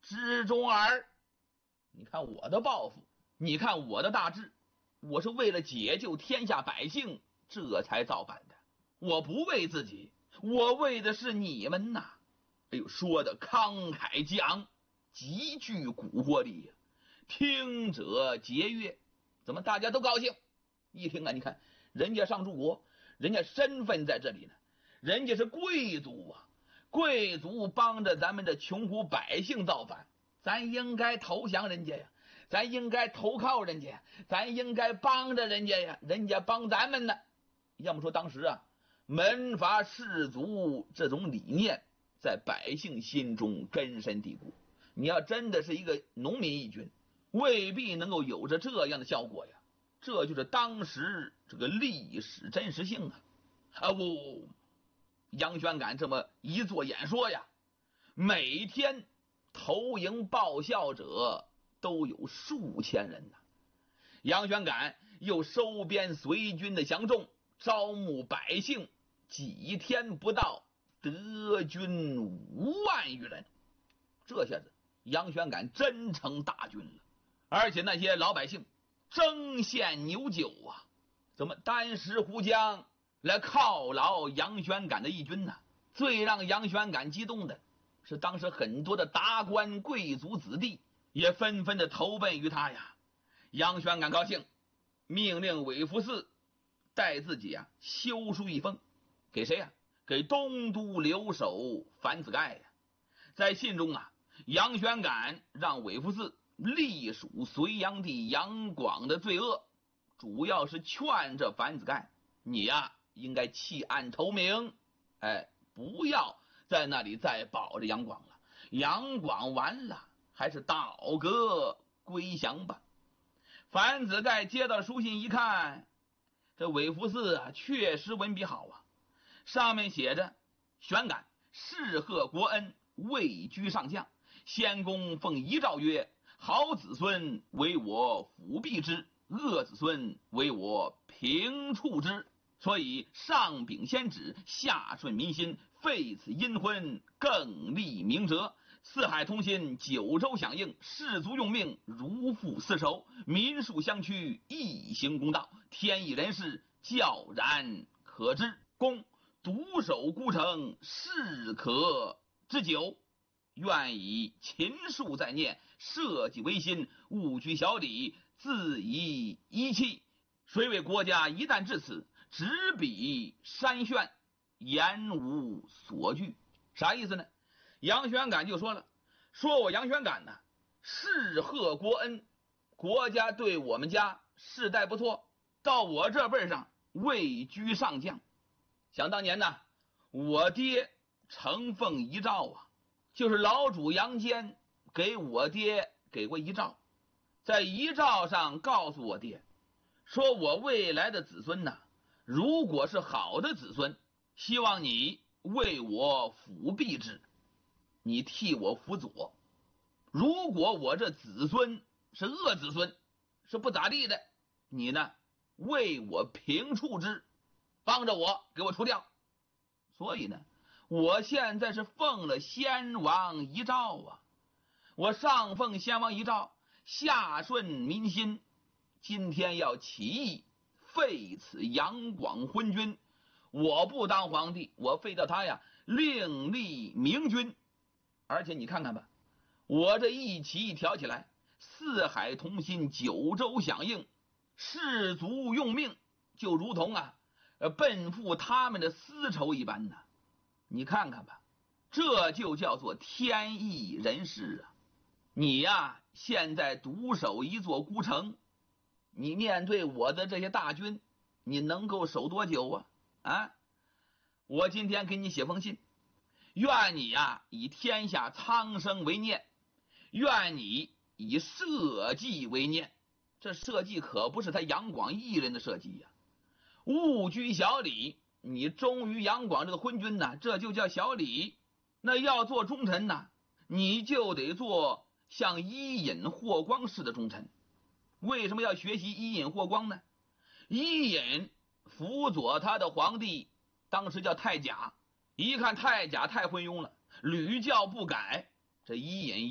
之中耳。你看我的抱负，你看我的大志，我是为了解救天下百姓，这才造反的。我不为自己，我为的是你们呐。哎呦，说的慷慨激昂，极具蛊惑力呀，听者节悦。怎么大家都高兴？一听啊，你看人家上柱国，人家身份在这里呢，人家是贵族啊，贵族帮着咱们这穷苦百姓造反，咱应该投降人家呀，咱应该投靠人家呀，咱应该帮着人家呀，人家帮咱们呢。要么说当时啊，门阀士族这种理念在百姓心中根深蒂固。你要真的是一个农民义军，未必能够有着这样的效果呀。这就是当时这个历史真实性啊！不，杨玄感这么一做演说呀，每天投营报效者都有数千人呐。杨玄感又收编随军的降众，招募百姓，几天不到，得军5万余人。这下子杨玄感真成大军了，而且那些老百姓争献牛酒啊，怎么单食壶浆来犒劳杨玄感的义军呢？最让杨玄感激动的是，当时很多的达官贵族子弟也纷纷的投奔于他呀。杨玄感高兴，命令韦福嗣带自己啊修书一封，给谁呀？给东都留守樊子盖呀。在信中啊，杨玄感让韦福嗣隶属隋炀帝杨广的罪恶，主要是劝这樊子盖，你呀应该弃暗投明，不要在那里再保着杨广了，杨广完了，还是倒戈归降吧。樊子盖接到书信一看，这韦福嗣啊确实文笔好啊，上面写着：玄感仕贺国恩，位居上将，先公奉遗诏曰，好子孙为我辅弼之，恶子孙为我平处之，所以上秉先旨，下顺民心，废此阴婚，更立明哲。四海同心，九州响应，士卒用命，如父厮守，民庶相趋，一行公道，天意人事，较然可知。公独守孤城，士可之久，愿以勤术在念，社稷为心，勿居小礼，自以一气。虽为国家一旦至此，执笔山轩，言无所惧。啥意思呢？杨玄感就说了，说我杨玄感呢，仕贺国恩，国家对我们家世代不错，到我这辈上位居上将。想当年呢，我爹承奉遗诏啊，就是老主杨坚给我爹给过遗诏，在遗诏上告诉我爹，说我未来的子孙呢，如果是好的子孙，希望你为我辅弼之，你替我辅佐。如果我这子孙是恶子孙，是不咋地的，你呢为我平处之，帮着我给我除掉。所以呢，我现在是奉了先王遗诏啊，我上奉先王遗诏，下顺民心，今天要起义废此杨广昏君，我不当皇帝，我废掉他呀，另立明君。而且你看看吧，我这一起义挑起来，四海同心，九州响应，士卒用命，就如同奔赴他们的丝绸一般呢。你看看吧，这就叫做天意人事啊。你呀现在独守一座孤城，你面对我的这些大军，你能够守多久啊？我今天给你写封信，愿你以天下苍生为念，愿你以社稷为念。这社稷可不是他杨广一人的社稷呀，勿居小礼，你忠于杨广这个昏君呢，这就叫小礼。那要做忠臣呢，你就得做像伊尹霍光式的忠臣。为什么要学习伊尹霍光呢？伊尹辅佐他的皇帝当时叫太甲，一看太甲太昏庸了，屡教不改，这伊尹